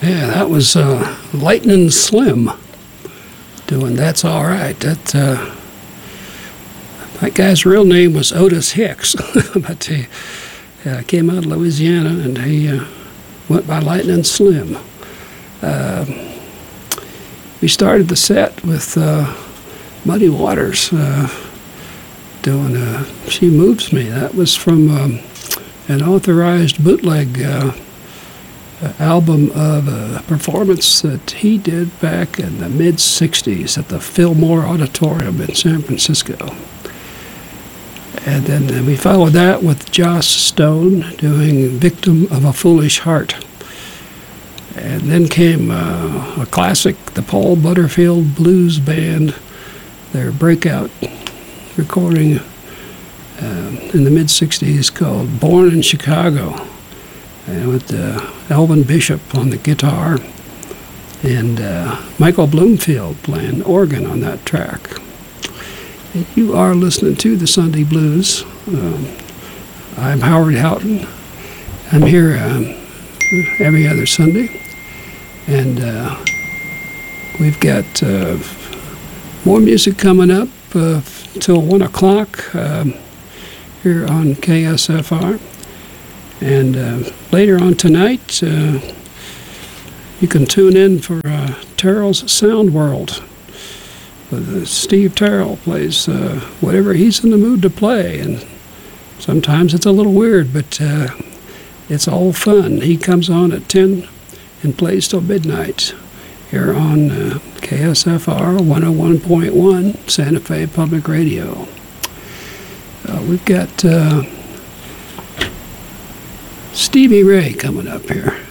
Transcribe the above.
Yeah, that was Lightning Slim doing That's All Right. That guy's real name was Otis Hicks, but he came out of Louisiana, and he went by Lightning Slim. We started the set with Muddy Waters doing She Moves Me. That was from an authorized bootleg album of a performance that he did back in the mid-'60s at the Fillmore Auditorium in San Francisco. And then we followed that with Joss Stone doing Victim of a Foolish Heart. And then came a classic, the Paul Butterfield Blues Band, their breakout recording in the mid-'60s called Born in Chicago, and with Elvin Bishop on the guitar and Michael Bloomfield playing organ on that track. And you are listening to the Sunday Blues. I'm Howard Houghton. I'm here every other Sunday, and we've got more music coming up till 1 o'clock here on KSFR. And later on tonight, you can tune in for Terrell's Sound World. Steve Terrell plays whatever he's in the mood to play, and sometimes it's a little weird, but it's all fun. He comes on at 10 and plays till midnight here on KSFR 101.1 Santa Fe Public Radio. We've got Stevie Ray coming up here.